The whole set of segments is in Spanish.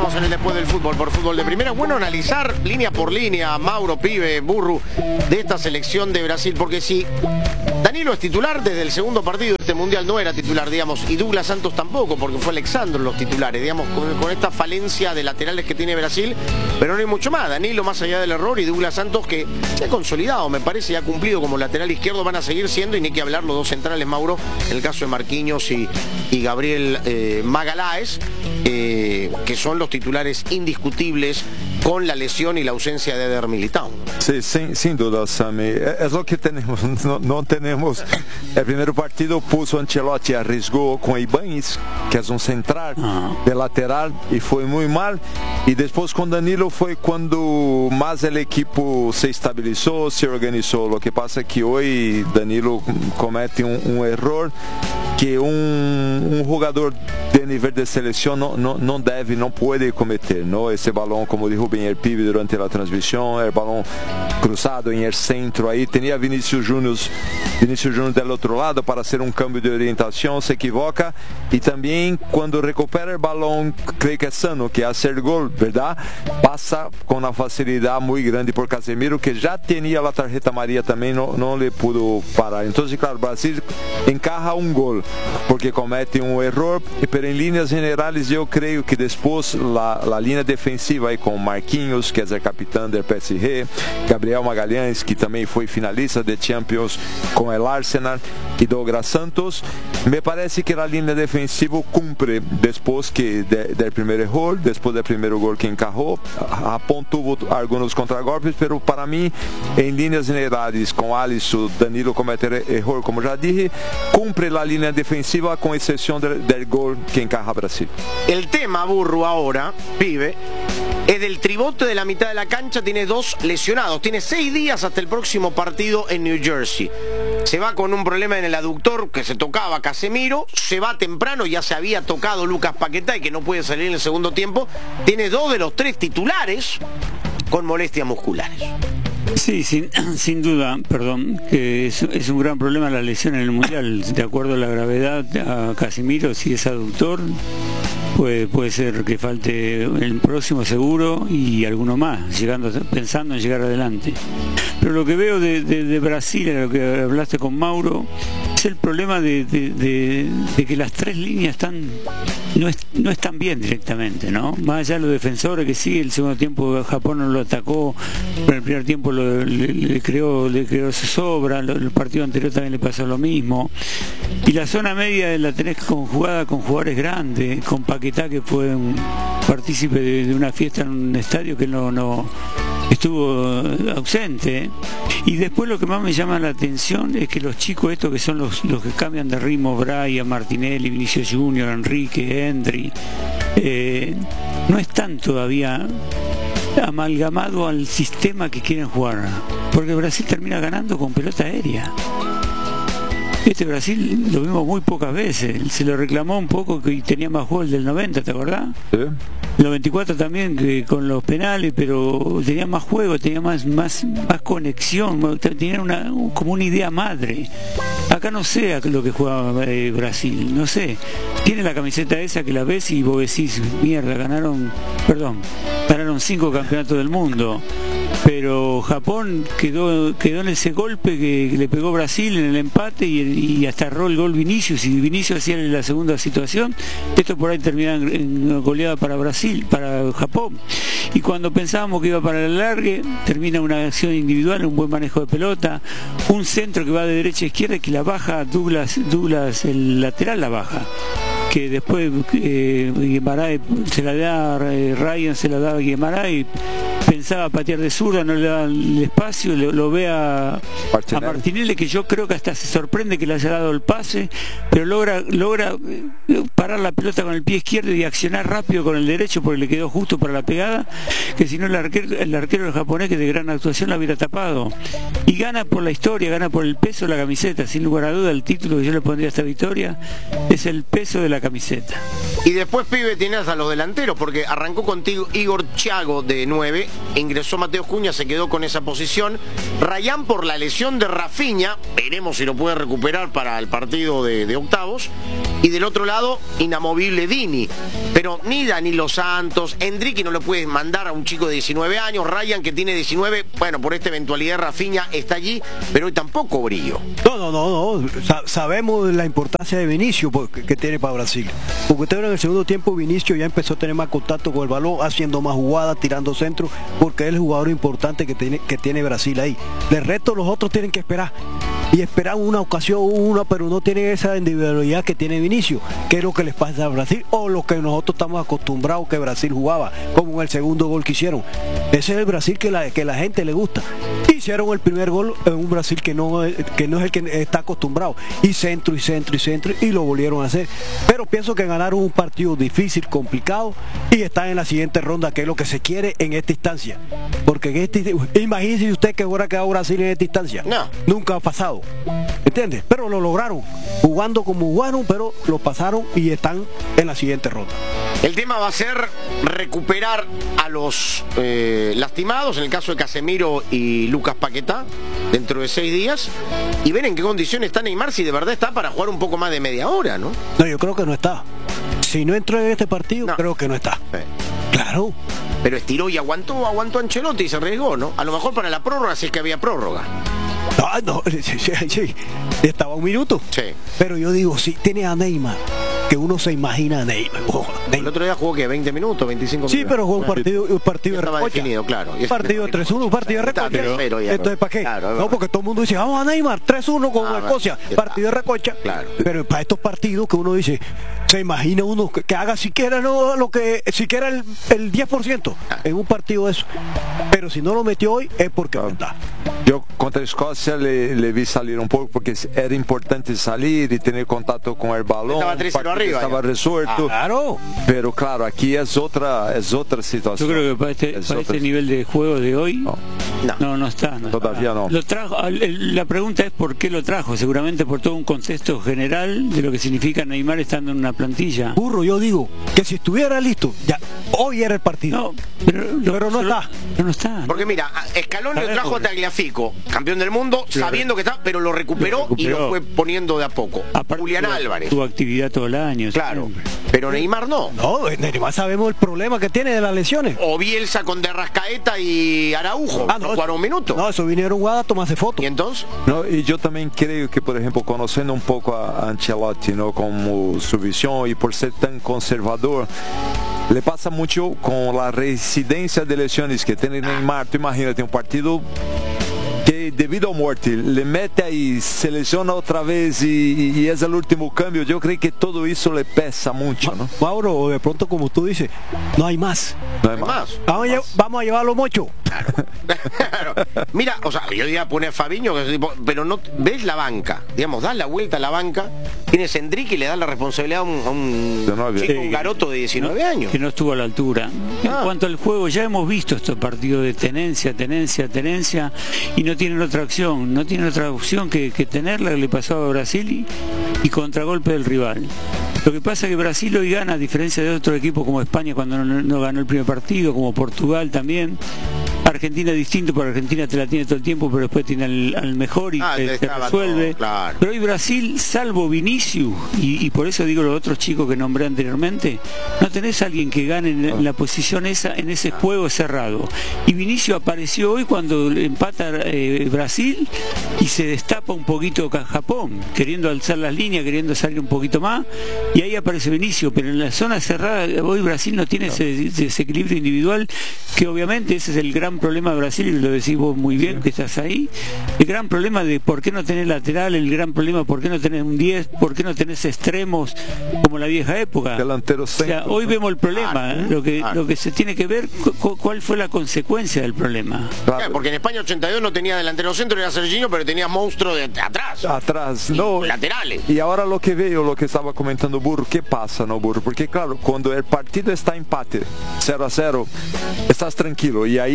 Continuamos en el Después del Fútbol por Fútbol de Primera. Bueno, analizar línea por línea, Mauro, Pibe, Burru, de esta selección de Brasil, porque si Danilo es titular desde el segundo partido de este Mundial, no era titular, digamos, y Douglas Santos tampoco, porque fue Alexandro los titulares, digamos, con esta falencia de laterales que tiene Brasil, pero no hay mucho más. Danilo más allá del error y Douglas Santos que se ha consolidado, me parece, y ha cumplido como lateral izquierdo, van a seguir siendo, y ni que hablar los dos centrales, Mauro, en el caso de Marquinhos y Gabriel Magalhães, que son los titulares indiscutibles con la lesión y la ausencia de Eder Militão. Sí, sin duda, Sammy. Es lo que tenemos. No tenemos. El primer partido puso Ancelotti, arriesgó con Ibáñez, que es un central de lateral, y fue muy mal. Y después con Danilo fue cuando más el equipo se estabilizó, se organizó. Lo que pasa es que hoy Danilo comete un error que un jugador de nivel de selección no debe, no puede cometer, ¿no? Ese balón, como dijo bien el Pibe durante la transmisión, el balón cruzado en el centro, ahí tenía Vinicius Junior del otro lado para hacer un cambio de orientación, se equivoca, y también cuando recupera el balón, cree que es sano, que hace el gol, ¿verdad? Pasa con una facilidad muy grande por Casemiro, que ya tenía la tarjeta amarilla también, no le pudo parar. Entonces, claro, Brasil encaja un gol porque comete un error, pero en líneas generales yo creo que después la línea defensiva ahí con Marquinhos, que es el capitán del PSG, Gabriel Magalhães, que también fue finalista de Champions con el Arsenal, y Douglas Santos, me parece que la línea defensiva cumple después que del primer error, después del primer gol que encajó. Japón tuvo algunos contragolpes, pero para mí en líneas generales con Alisson, Danilo cometer error, como ya dije, cumple la línea defensiva con excepción del gol que encaja Brasil. El tema, Burru, ahora, Pibe, es del tribote de la mitad de la cancha. Tiene dos lesionados, tiene 6 días hasta el próximo partido en New Jersey. Se va con un problema en el aductor que se tocaba Casemiro, se va temprano, ya se había tocado Lucas Paquetá y que no puede salir en el segundo tiempo. Tiene 2 de los 3 titulares con molestias musculares. Sí, sin duda, perdón, que es un gran problema la lesión en el Mundial. De acuerdo a la gravedad, a Casemiro, si es aductor, puede ser que falte el próximo seguro y alguno más, pensando en llegar adelante. Pero lo que veo de Brasil, en lo que hablaste con Mauro, es el problema de que las 3 líneas no están bien directamente, ¿no? Más allá de los defensores, que sí, el segundo tiempo Japón no lo atacó, pero el primer tiempo le creó sobra, el partido anterior también le pasó lo mismo. Y la zona media la tenés conjugada con jugadores grandes, con Paquetá, que fue un partícipe de una fiesta en un estadio que no estuvo ausente. Y después lo que más me llama la atención es que los chicos estos que son los que cambian de ritmo, Brian, Martinelli, Vinicius Junior, Enrique, Endri, no están todavía amalgamado al sistema que quieren jugar, porque Brasil termina ganando con pelota aérea. Este Brasil lo vimos muy pocas veces, se lo reclamó un poco que tenía más juego el del 90, ¿te acordás? Sí. El 94 también, que con los penales, pero tenía más juego, tenía más conexión, tenía como una idea madre. Acá no sé lo que juega Brasil, no sé. Tiene la camiseta esa que la ves y vos decís, mierda, ganaron 5 campeonatos del mundo. Pero Japón quedó en ese golpe que le pegó Brasil en el empate y hasta erró el gol Vinicius, y Vinicius hacía la segunda situación. Esto por ahí termina en goleada para Brasil, para Japón. Y cuando pensábamos que iba para el alargue, termina una acción individual, un buen manejo de pelota, un centro que va de derecha a izquierda, que la baja Douglas, el lateral la baja, que después Guimarães se la da, Ryan se la da a Guimarães, pensaba patear de zurda, no le da el espacio, lo ve a Martinelli, que yo creo que hasta se sorprende que le haya dado el pase, pero logra parar la pelota con el pie izquierdo y accionar rápido con el derecho, porque le quedó justo para la pegada, que si no el arquero del japonés, que de gran actuación, la hubiera tapado. Y gana por la historia, gana por el peso de la camiseta, sin lugar a duda. El título que yo le pondría a esta victoria es el peso de la camiseta. Y después, Pibe, tienes a los delanteros, porque arrancó contigo Igor Thiago de 9, ingresó Mateus Cunha, se quedó con esa posición. Rayán por la lesión de Rafinha, veremos si lo puede recuperar para el partido de octavos. Y del otro lado, inamovible Dini. Pero ni Danilo Santos, Endrique no lo puedes mandar a un chico de 19 años, Rayán que tiene 19, bueno, por esta eventualidad Rafinha está allí, pero hoy tampoco brillo. No. Sabemos la importancia de Vinicius que tiene para Brasil. Porque usted en el segundo tiempo Vinicius ya empezó a tener más contacto con el balón, haciendo más jugadas, tirando centro, porque es el jugador importante que tiene Brasil ahí. De resto los otros tienen que esperar. Y esperan una ocasión, pero no tienen esa individualidad que tiene Vinicius, que es lo que les pasa a Brasil, o lo que nosotros estamos acostumbrados que Brasil jugaba, como en el segundo gol que hicieron. Ese es el Brasil que la gente le gusta. Hicieron el primer gol en un Brasil que no es el que está acostumbrado. Y centro, y lo volvieron a hacer. Pero pienso que ganaron un partido difícil, complicado, y están en la siguiente ronda, que es lo que se quiere en esta instancia. Porque imagínese usted que hubiera quedado Brasil en esta instancia. No. Nunca ha pasado. ¿Entiendes? Pero lo lograron, jugando como jugaron, pero lo pasaron y están en la siguiente ronda. El tema va a ser recuperar a los lastimados, en el caso de Casemiro y Lucas Paquetá, dentro de 6 días, y ver en qué condiciones está Neymar, si de verdad está para jugar un poco más de media hora, ¿no? No, yo creo que no está. Si no entró en este partido, no. Creo que no está. Claro. Pero estiró y aguantó Ancelotti y se arriesgó, ¿no? A lo mejor para la prórroga, si es que había prórroga. No, sí, estaba un minuto. Sí. Pero yo digo, si tiene a Neymar, que uno se imagina a Neymar. El otro día jugó que 20 minutos, 25 minutos. Sí, pero jugó un partido de recocha. Definido, claro. Un partido de 3-1, un partido de recocha. Entonces, ¿para qué? Claro, no, porque todo el mundo dice, vamos a Neymar, 3-1 con Escocia, partido de recocha. Claro. Pero para estos partidos que uno dice, se imagina uno que haga siquiera siquiera el 10% en un partido de eso. Pero si no lo metió hoy, es porque no está. Yo contra Escocia le vi salir un poco porque era importante salir y tener contacto con el balón. Estaba 3-0 arriba. Estaba resuelto. Claro. Pero claro, aquí es otra situación. Yo creo que para este nivel de juego de hoy no está. Todavía no. Lo trajo, la pregunta es por qué lo trajo. Seguramente por todo un contexto general de lo que significa Neymar estando en una plantilla. Burro, yo digo que si estuviera listo, ya hoy era el partido. No, pero no está. No está. Porque mira, Scaloni lo trajo a Tagliafico, campeón del mundo, sabiendo que está, pero lo recuperó y lo fue poniendo de a poco. Julián Álvarez. Tuvo actividad todo el año. Claro. Siempre. Pero Neymar no. No, Neymar sabemos el problema que tiene de las lesiones. O Bielsa con De Arrascaeta y Araujo. No jugaron un minuto. No, eso vinieron jugadas a tomarse fotos. ¿Y entonces? No, y yo también creo que, por ejemplo, conociendo un poco a Ancelotti, ¿no? Como su visión y por ser tan conservador, le pasa mucho con la reincidencia de lesiones que tiene Neymar. Tú imagínate un partido que debido a muerte le mete ahí, se lesiona otra vez y es el último cambio. Yo creo que todo eso le pesa mucho, ¿no? Mauro, de pronto como tú dices, no hay más. No hay más. Vamos a llevarlo mucho. Claro. Mira, o sea, yo iba a poner a Fabiño, pero no ves la banca, digamos, das la vuelta a la banca, tienes a Endrique y le das la responsabilidad a un chico, un garoto de 19 años. Que no estuvo a la altura. En cuanto al juego, ya hemos visto estos partidos de tenencia, y no tienen otra opción, que tenerla, que le pasó a Brasil y contragolpe del rival. Lo que pasa es que Brasil hoy gana, a diferencia de otro equipo como España cuando no ganó el primer partido, como Portugal también. Argentina es distinto, porque Argentina te la tiene todo el tiempo, pero después tiene al mejor y te resuelve. Todo, claro. Pero hoy Brasil, salvo Vinicius, y por eso digo los otros chicos que nombré anteriormente, no tenés a alguien que gane en la posición esa, en ese juego cerrado. Y Vinicius apareció hoy cuando empata Brasil y se destapa un poquito Japón, queriendo alzar las líneas, queriendo salir un poquito más, y ahí aparece Vinicius, pero en la zona cerrada hoy Brasil no tiene ese desequilibrio individual, que obviamente ese es el gran problema de Brasil, y lo decís vos muy bien, que estás ahí. El gran problema de por qué no tenés lateral, el gran problema por qué no tenés un 10, por qué no tenés extremos como la vieja época. Delantero centro. O sea, hoy vemos el problema, lo que se tiene que ver, cuál fue la consecuencia del problema. Claro, porque en España 82 no tenía delantero centro, era Serginho, pero tenía monstruo de atrás. Atrás, no. Laterales. Y ahora lo que veo, lo que estaba comentando Burro, ¿qué pasa, no, Burro? Porque claro, cuando el partido está empate, 0-0, estás tranquilo, y ahí todavía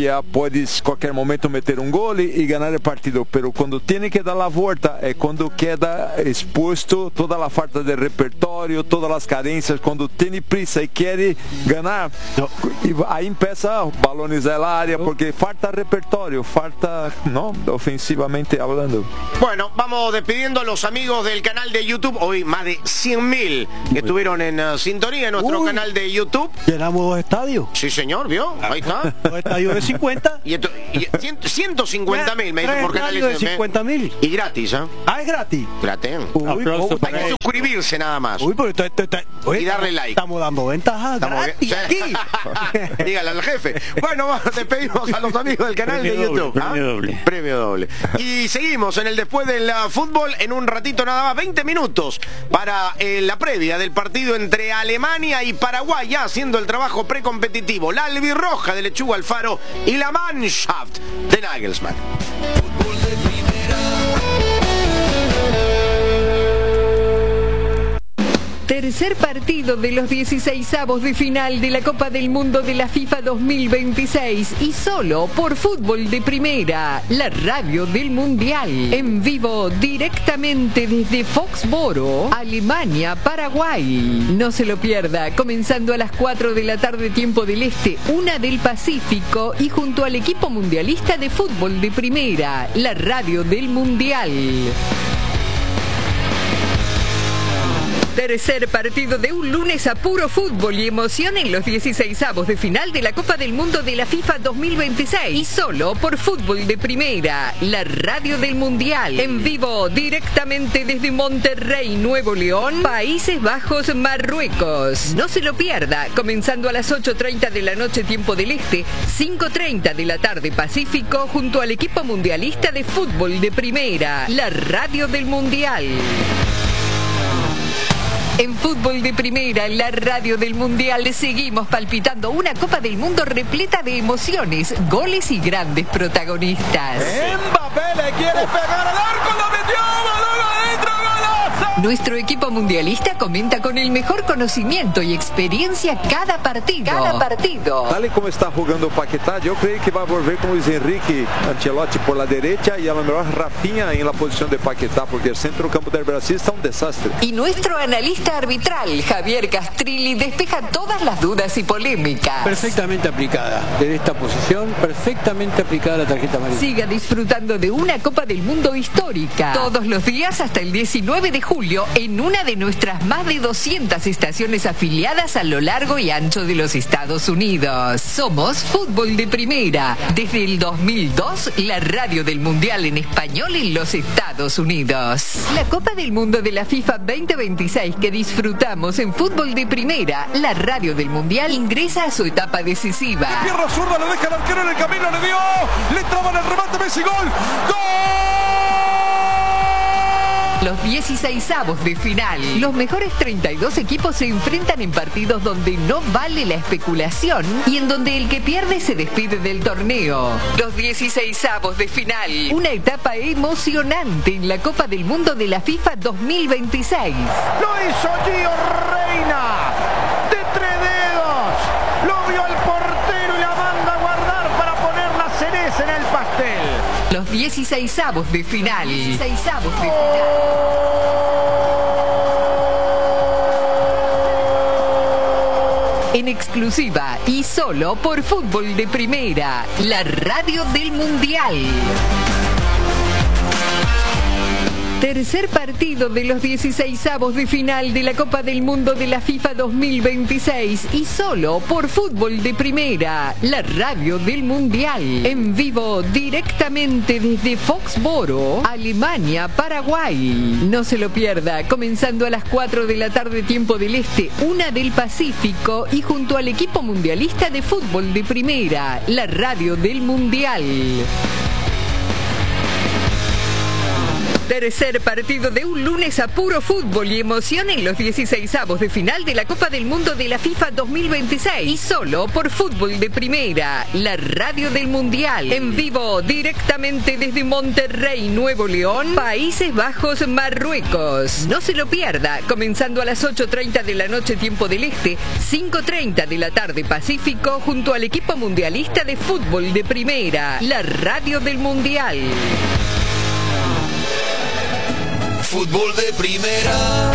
Colombia puedes cualquier momento meter un gol y ganar el partido, pero cuando tiene que dar la vuelta es cuando queda expuesto toda la falta de repertorio, todas las carencias, cuando tiene prisa y quiere ganar, y ahí empieza a balonizar el área porque falta repertorio, falta, ¿no? Ofensivamente hablando. Bueno, vamos despidiendo a los amigos del canal de YouTube. Hoy más de 100.000 que estuvieron en sintonía en nuestro canal de YouTube. Llenamos 2 estadios. Sí, señor, ¿vio? Ahí está. 2 estadios de 50. Y 150.000 me dice por canal de 50.000. Y gratis, ¿eh? Ah, es gratis. Gratis. Aplauso Hay para que él. suscribirse nada más. Uy, pero Y darle like. Estamos dando ventajas gratis aquí. Dígale al jefe. Bueno, despedimos a los amigos del canal Premio de doble, YouTube. premio doble. Premio doble. Y seguimos en el después del fútbol en un ratito nada más, 20 minutos para la previa del partido entre Alemania y Paraguay, ya haciendo el trabajo precompetitivo. La albirroja de Lechuga Alfaro y la Mannschaft de Nagelsmann. Tercer partido de los 16avos de final de la Copa del Mundo de la FIFA 2026 y solo por Fútbol de Primera, la radio del Mundial. En vivo directamente desde Foxboro, Alemania, Paraguay. No se lo pierda, comenzando a las 4 de la tarde tiempo del Este, 1 del Pacífico y junto al equipo mundialista de Fútbol de Primera, la radio del Mundial. Tercer partido de un lunes a puro fútbol y emoción en los 16avos de final de la Copa del Mundo de la FIFA 2026 y solo por Fútbol de Primera, la radio del Mundial. En vivo directamente desde Monterrey, Nuevo León, Países Bajos, Marruecos. No se lo pierda, comenzando a las 8:30 de la noche tiempo del Este, 5:30 de la tarde Pacífico, junto al equipo mundialista de Fútbol de Primera, la radio del Mundial. En Fútbol de Primera, la radio del Mundial, seguimos palpitando una Copa del Mundo repleta de emociones, goles y grandes protagonistas. Mbappé le quiere pegar al arco, lo metió, balón adentro, golazo. Nuestro equipo mundialista comenta con el mejor conocimiento y experiencia cada partido. Tal y como está jugando Paquetá, yo creo que va a volver con Luis Enrique Ancelotti por la derecha y a lo mejor Rafinha en la posición de Paquetá, porque el centro campo del Brasil está un desastre. Y nuestro analista arbitral, Javier Castrilli, despeja todas las dudas y polémicas. Perfectamente aplicada. Desde esta posición, perfectamente aplicada la tarjeta amarilla. Siga disfrutando de una Copa del Mundo histórica. Todos los días hasta el 19 de julio en una de nuestras más de 200 estaciones afiliadas a lo largo y ancho de los Estados Unidos. Somos Fútbol de Primera. Desde el 2002, la radio del Mundial en español en los Estados Unidos. La Copa del Mundo de la FIFA 2026 que disfrutamos en Fútbol de Primera, la radio del Mundial, ingresa a su etapa decisiva. Pierna zurda, lo deja el arquero en el camino, le dio, le traba en el remate, Messi, gol, Los 16avos de final. Los mejores 32 equipos se enfrentan en partidos donde no vale la especulación y en donde el que pierde se despide del torneo. Los 16avos de final. Una etapa emocionante en la Copa del Mundo de la FIFA 2026. Lo hizo Gio Reina de 3 dedos. Lo vio el portero y la manda a guardar para poner la cereza en el pastel. Los 16avos de final. 16avos de final. En exclusiva y solo por Fútbol de Primera, la radio del Mundial. Tercer partido de los 16avos de final de la Copa del Mundo de la FIFA 2026 y solo por Fútbol de Primera, la radio del Mundial. En vivo directamente desde Foxboro, Alemania, Paraguay. No se lo pierda, comenzando a las 4 de la tarde tiempo del Este, 1 del Pacífico y junto al equipo mundialista de Fútbol de Primera, la radio del Mundial. Tercer partido de un lunes a puro fútbol y emoción en los 16avos de final de la Copa del Mundo de la FIFA 2026. Y solo por Fútbol de Primera, la radio del Mundial. En vivo, directamente desde Monterrey, Nuevo León, Países Bajos, Marruecos. No se lo pierda, comenzando a las 8:30 de la noche tiempo del Este, 5:30 de la tarde Pacífico, junto al equipo mundialista de Fútbol de Primera, la radio del Mundial. Fútbol de Primera.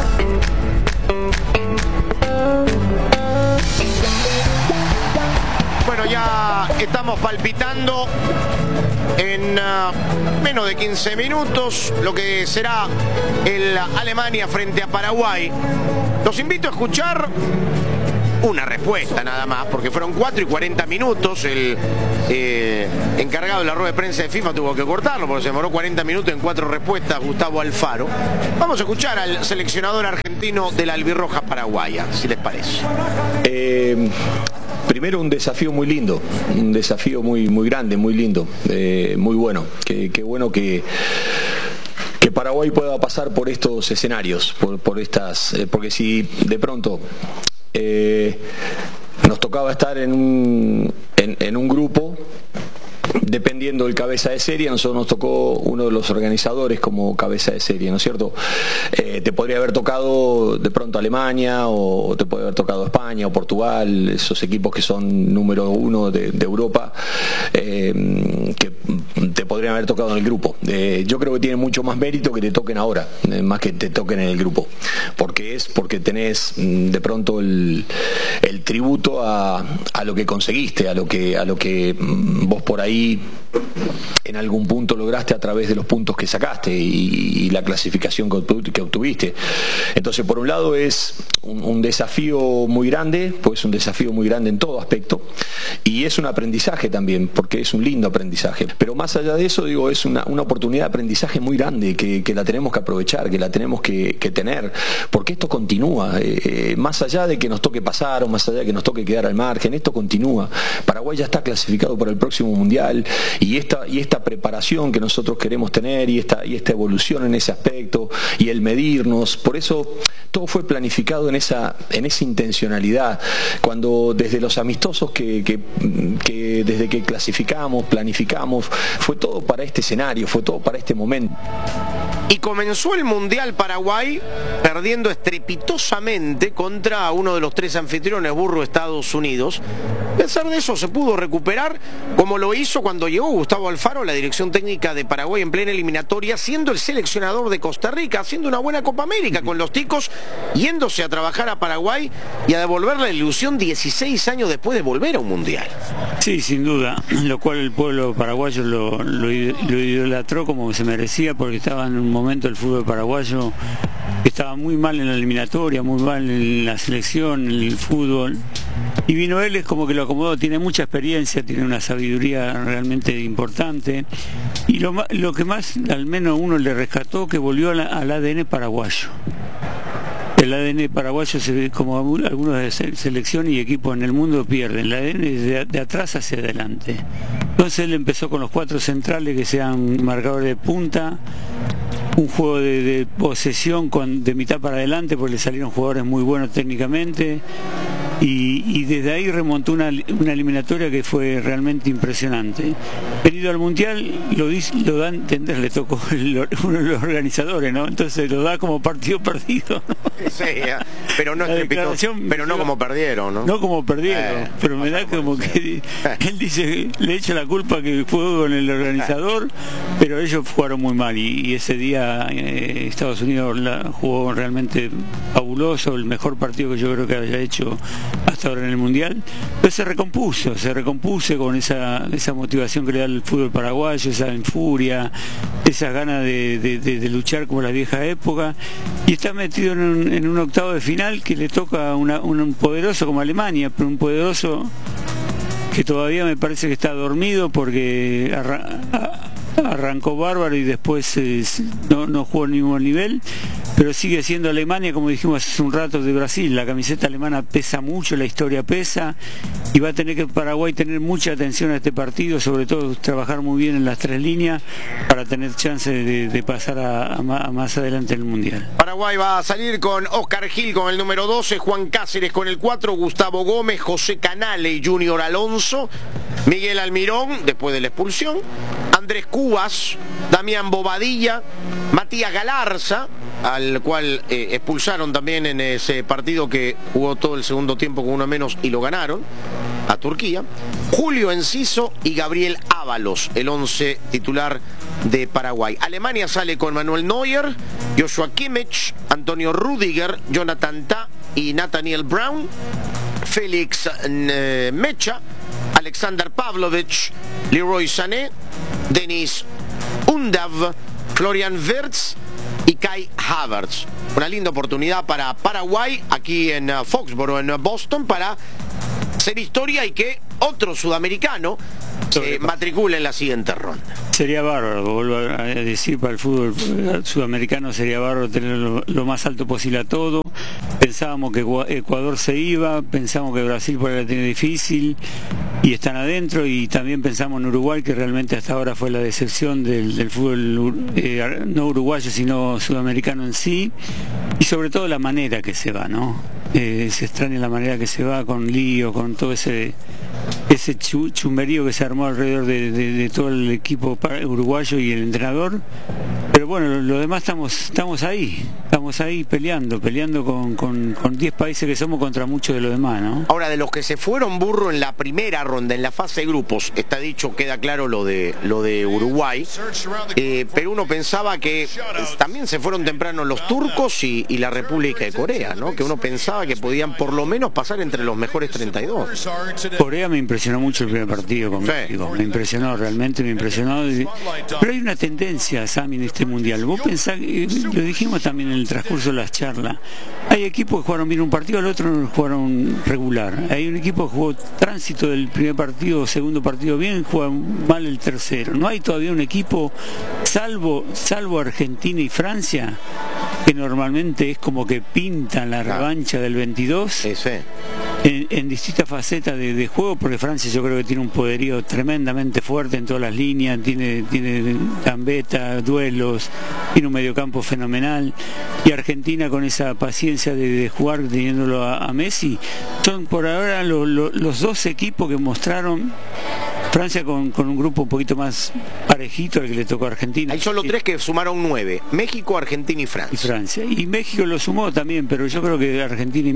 Bueno, ya estamos palpitando en menos de 15 minutos lo que será el Alemania frente a Paraguay. Los invito a escuchar una respuesta nada más, porque fueron 4 y 40 minutos. El encargado de la rueda de prensa de FIFA tuvo que cortarlo porque se demoró 40 minutos en 4 respuestas, Gustavo Alfaro. Vamos a escuchar al seleccionador argentino de la albirroja paraguaya, si les parece. Primero, un desafío muy lindo, un desafío muy grande, muy lindo, muy bueno. Qué bueno que Paraguay pueda pasar por estos escenarios, por estas, porque si de pronto nos tocaba estar en un grupo, dependiendo del cabeza de serie, a nosotros nos tocó uno de los organizadores como cabeza de serie, ¿no es cierto? Te podría haber tocado de pronto Alemania, o te podría haber tocado España o Portugal, esos equipos que son número 1 de Europa, que te podrían haber tocado en el grupo. Yo creo que tiene mucho más mérito que te toquen ahora, más que te toquen en el grupo, porque tenés de pronto el tributo a lo que conseguiste, a lo que vos por ahí en algún punto lograste a través de los puntos que sacaste y la clasificación que obtuviste. Entonces, por un lado es un desafío muy grande, pues un desafío muy grande en todo aspecto, y es un aprendizaje también, porque es un lindo aprendizaje. Pero más allá de eso, digo, es una oportunidad de aprendizaje muy grande que la tenemos que aprovechar, que la tenemos que tener, porque esto continúa, más allá de que nos toque pasar o más allá de que nos toque quedar al margen, esto continúa. Paraguay ya está clasificado para el próximo Mundial, y esta preparación que nosotros queremos tener y esta evolución en ese aspecto y el medirnos, por eso todo fue planificado en esa intencionalidad, cuando desde los amistosos que desde que clasificamos, planificamos, fue todo para este escenario, fue todo para este momento. Y comenzó el Mundial Paraguay perdiendo estrepitosamente contra uno de los 3 anfitriones, Burru, Estados Unidos. A pesar de eso se pudo recuperar, como lo hizo cuando llegó Gustavo Alfaro a la dirección técnica de Paraguay en plena eliminatoria, siendo el seleccionador de Costa Rica, haciendo una buena Copa América con los ticos, yéndose a trabajar a Paraguay y a devolver la ilusión 16 años después de volver a un Mundial. Sí, sin duda, lo cual el pueblo paraguayo lo idolatró como se merecía, porque estaba en un momento el fútbol paraguayo que estaba muy mal en la eliminatoria, muy mal en la selección, en el fútbol, y vino él, es como que lo acomodó, tiene mucha experiencia, tiene una sabiduría realmente importante, y lo que más al menos uno le rescató, que volvió al ADN paraguayo. El ADN paraguayo, como algunos de selección y equipos en el mundo pierden, el ADN es de atrás hacia adelante. Entonces él empezó con los 4 centrales que sean marcadores de punta, un juego de posesión de mitad para adelante, porque le salieron jugadores muy buenos técnicamente, y desde ahí remontó una eliminatoria que fue realmente impresionante. Venido al Mundial, lo da a entender, le tocó uno de los organizadores, ¿no? Entonces lo da como partido perdido, ¿no? Sí, pero no como perdieron, ¿no? No como perdieron, pero me da como que él dice, le echa la culpa que fue con el organizador, pero ellos jugaron muy mal, y ese día Estados Unidos jugó realmente fabuloso, el mejor partido que yo creo que haya hecho hasta ahora en el Mundial, pero se recompuso con esa motivación que le da el fútbol paraguayo, esa furia, esas ganas de luchar como la vieja época, y está metido en un octavo de final que le toca a un poderoso como Alemania, pero un poderoso que todavía me parece que está dormido, porque arrancó bárbaro y después no jugó al mismo nivel, pero sigue siendo Alemania, como dijimos hace un rato, de Brasil. La camiseta alemana pesa mucho, la historia pesa, y va a tener que Paraguay tener mucha atención a este partido, sobre todo trabajar muy bien en las tres líneas para tener chance de pasar a más adelante en el Mundial. Paraguay va a salir con Oscar Gil con el número 12, Juan Cáceres con el 4, Gustavo Gómez, José Canale y Junior Alonso, Miguel Almirón después de la expulsión, Andrés Cubas, Damián Bobadilla, Matías Galarza, al cual expulsaron también en ese partido que jugó todo el segundo tiempo con uno menos y lo ganaron a Turquía, Julio Enciso y Gabriel Ábalos, el 11 titular de Paraguay. Alemania sale con Manuel Neuer, Joshua Kimmich, Antonio Rudiger, Jonathan Tah y Nathaniel Brown, Félix Mecha, Alexander Pavlovich, Leroy Sané, Denis Undav, Florian Wirtz y Kai Havertz. Una linda oportunidad para Paraguay aquí en Foxborough, en Boston, para hacer historia y que otro sudamericano se matricule en la siguiente ronda. Sería bárbaro, vuelvo a decir, para el fútbol sudamericano sería bárbaro tener lo más alto posible a todo. Pensábamos que Ecuador se iba, pensamos que Brasil por ahí la tiene difícil y están adentro, y también pensamos en Uruguay, que realmente hasta ahora fue la decepción del fútbol no uruguayo sino sudamericano en sí, y sobre todo la manera que se va, ¿no? Se extraña la manera que se va, con lío, con todo ese chumberío que se armó alrededor de todo el equipo uruguayo y el entrenador. Pero bueno, lo demás estamos ahí peleando con 10 países que somos contra muchos de los demás, ¿no? Ahora, de los que se fueron, Burro, en la primera ronda, en la fase de grupos, está dicho, queda claro lo de Uruguay, pero uno pensaba que también se fueron temprano los turcos y la República de Corea, ¿no? Que uno pensaba que podían por lo menos pasar entre los mejores 32. Corea me impresionó mucho el primer partido con México, realmente me impresionó, pero hay una tendencia, Sammy, en este mundial. Vos pensás, lo dijimos también en el transcurso de las charlas, hay equipos que jugaron bien un partido, al otro jugaron regular. Hay un equipo que jugó tránsito del primer partido, segundo partido bien, juega mal el tercero. No hay todavía un equipo, salvo Argentina y Francia, que normalmente es como que pintan la revancha del 22 en distintas facetas de juego, porque Francia yo creo que tiene un poderío tremendamente fuerte en todas las líneas, tiene gambeta, duelos, tiene un mediocampo fenomenal, y Argentina con esa paciencia de jugar teniéndolo a Messi. Son por ahora los dos equipos que mostraron. Francia con un grupo un poquito más parejito al que le tocó a Argentina. Hay solo 3 que sumaron 9: México, Argentina y Francia. Y México lo sumó también, pero yo creo que Argentina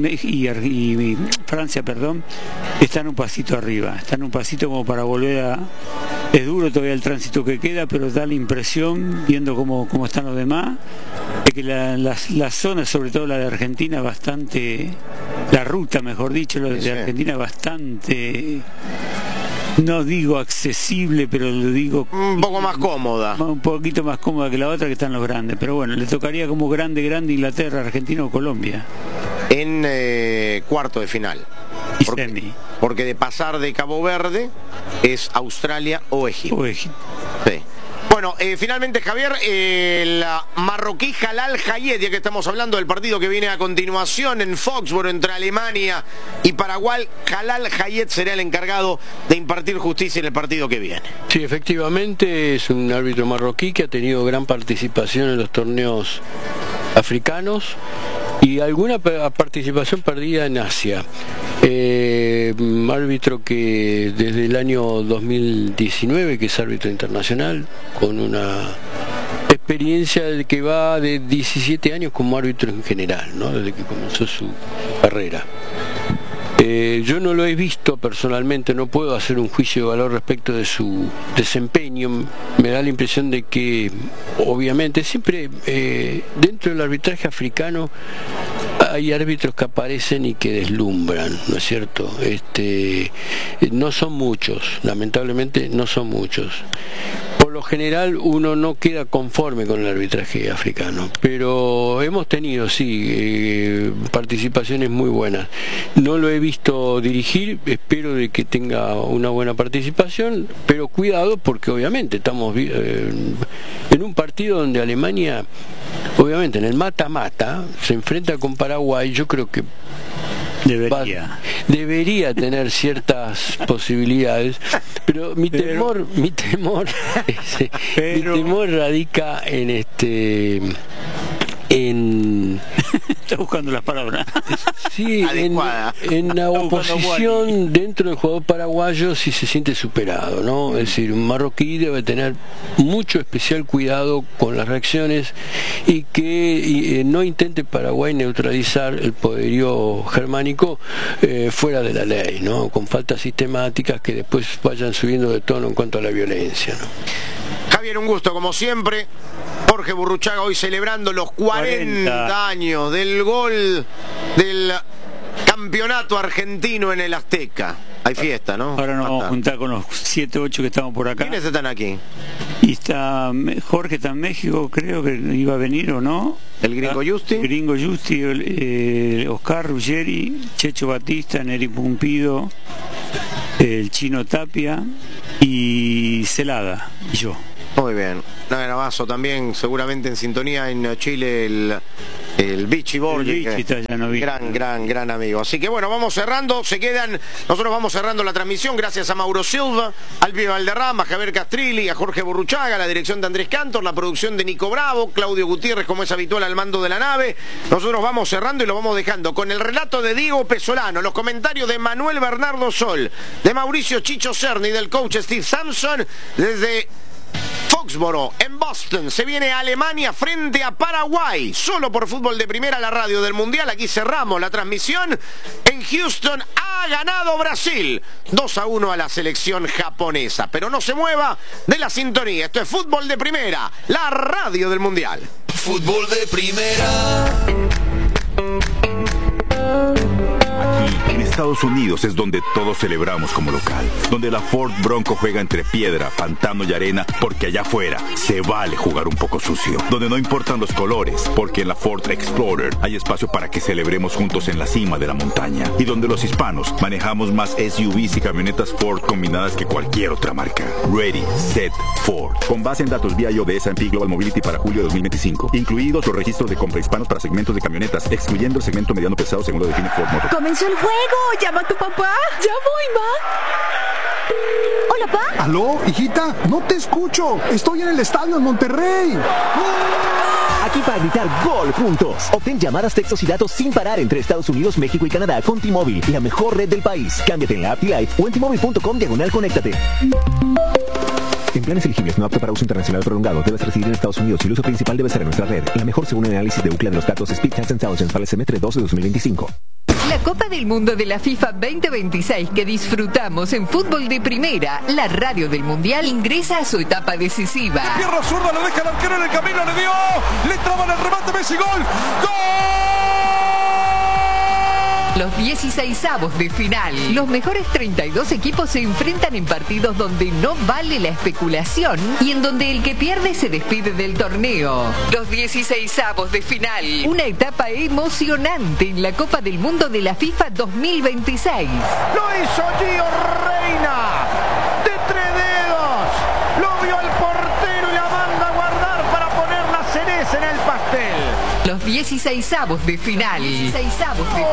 y Francia, están un pasito arriba, están un pasito como para volver a... Es duro todavía el tránsito que queda, pero da la impresión, viendo cómo están los demás, de que la zona, sobre todo la de Argentina, bastante... La ruta, mejor dicho, la de Argentina bastante... No digo accesible, pero lo digo... Un poco más cómoda. Un poquito más cómoda que la otra, que están los grandes. Pero bueno, le tocaría como grande Inglaterra, Argentina o Colombia. En cuarto de final. Porque de pasar de Cabo Verde es Australia o Egipto. Sí. Bueno, finalmente, Javier, el marroquí Jalal Hayed, ya que estamos hablando del partido que viene a continuación en Foxborough entre Alemania y Paraguay, Jalal Hayed será el encargado de impartir justicia en el partido que viene. Sí, efectivamente, es un árbitro marroquí que ha tenido gran participación en los torneos africanos y alguna participación perdida en Asia. Árbitro que desde el año 2019, que es árbitro internacional, con una experiencia que va de 17 años como árbitro en general, ¿no? Desde que comenzó su carrera. Yo no lo he visto personalmente, no puedo hacer un juicio de valor respecto de su desempeño. Me da la impresión de que, obviamente, siempre dentro del arbitraje africano hay árbitros que aparecen y que deslumbran, ¿no es cierto? No son muchos, lamentablemente no son muchos. Por lo lo general uno no queda conforme con el arbitraje africano, pero hemos tenido participaciones muy buenas. No lo he visto dirigir, espero de que tenga una buena participación, pero cuidado porque obviamente estamos en un partido donde Alemania, obviamente en el mata-mata, se enfrenta con Paraguay. Yo creo que debería tener ciertas posibilidades, pero mi temor radica en está buscando las palabras. Sí, en la oposición dentro del jugador paraguayo, si se siente superado, ¿no? Es decir, un marroquí debe tener mucho especial cuidado con las reacciones y que no intente Paraguay neutralizar el poderío germánico fuera de la ley, ¿no? Con faltas sistemáticas que después vayan subiendo de tono en cuanto a la violencia, ¿no? Javier, un gusto como siempre. Jorge Burruchaga hoy celebrando los 40 años del gol del campeonato argentino en el Azteca. Hay fiesta, ¿no? Ahora nos vamos a juntar con los 7, 8 que estamos por acá. ¿Quiénes están aquí? Y está Jorge, está en México, creo que iba a venir o no. ¿El Gringo Justi? El Gringo Justi, Oscar Ruggeri, Checho Batista, Neri Pumpido, el Chino Tapia y Celada, y yo. Muy bien. Navazo también, seguramente en sintonía en Chile, el Vichy Borgi, gran amigo. Así que bueno, vamos cerrando, nosotros vamos cerrando la transmisión, gracias a Mauro Silva, al Pibe Valderrama, a Javier Castrilli, a Jorge Burruchaga, la dirección de Andrés Cantor, la producción de Nico Bravo, Claudio Gutiérrez, como es habitual, al mando de la nave. Nosotros vamos cerrando y lo vamos dejando con el relato de Diego Pesolano, los comentarios de Manuel Bernardo Sol, de Mauricio Chicho Cerny, del coach Steve Sampson, desde Foxboro, en Boston. Se viene Alemania frente a Paraguay, solo por Fútbol de Primera, la radio del Mundial. Aquí cerramos la transmisión. En Houston ha ganado Brasil 2-1 a la selección japonesa, pero no se mueva de la sintonía. Esto es Fútbol de Primera, la radio del Mundial. Fútbol de Primera. Aquí en Estados Unidos es donde todos celebramos como local, donde la Ford Bronco juega entre piedra, pantano y arena, porque allá afuera se vale jugar un poco sucio, donde no importan los colores, porque en la Ford Explorer hay espacio para que celebremos juntos en la cima de la montaña, y donde los hispanos manejamos más SUVs y camionetas Ford combinadas que cualquier otra marca. Ready, Set, Ford. Con base en datos BIO de S&P Global Mobility para julio de 2025, incluidos los registros de compra hispanos para segmentos de camionetas, excluyendo el segmento mediano pesado según lo define Ford Motor. ¡Comenzó el juego! ¡Llama a tu papá! ¡Ya voy, ma! Hola, pa. ¿Aló, hijita? No te escucho. Estoy en el estadio en Monterrey. Aquí para gritar gol juntos. Obtén llamadas, textos y datos sin parar entre Estados Unidos, México y Canadá con T-Mobile, la mejor red del país. Cámbiate en la app T-Life o en T-Mobile.com/conéctate. En planes elegibles no apto para uso internacional prolongado, debes residir en Estados Unidos y el uso principal debe ser en nuestra red. La mejor según el análisis de Ookla de los datos Speed Chance Intelligence para el semestre 2 de 2025. La Copa del Mundo de la FIFA 2026 que disfrutamos en Fútbol de Primera, la radio del Mundial, ingresa a su etapa decisiva. De pierna zurda, lo deja el arquero en el camino, le dio, le traban el remate, Messi, gol, ¡gol! Los 16avos de final. Los mejores 32 equipos se enfrentan en partidos donde no vale la especulación y en donde el que pierde se despide del torneo. Los 16avos de final. Una etapa emocionante en la Copa del Mundo de la FIFA 2026. Lo hizo Gio Reina. De 3 dedos. Lo vio el portero y la manda a guardar para poner la cereza en el pastel. Los 16avos de final. 16avos de final.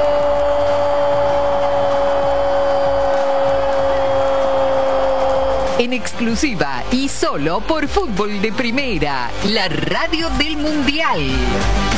En exclusiva y solo por Fútbol de Primera, la radio del Mundial.